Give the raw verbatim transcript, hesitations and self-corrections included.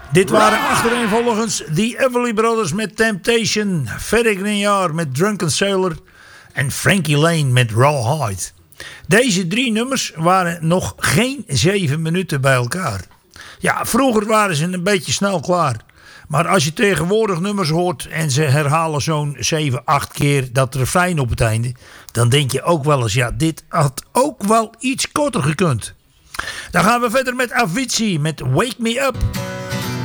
Dit waren achtereenvolgens The Everly Brothers met Temptation, Ferry Grignard met Drunken Sailor en Frankie Lane met Rawhide. Deze drie nummers waren nog geen zeven minuten bij elkaar. Ja, vroeger waren ze een beetje snel klaar. Maar als je tegenwoordig nummers hoort en ze herhalen zo'n zeven, acht keer dat refrein op het einde, dan denk je ook wel eens, ja, dit had ook wel iets korter gekund. Dan gaan we verder met Avicii met Wake Me Up.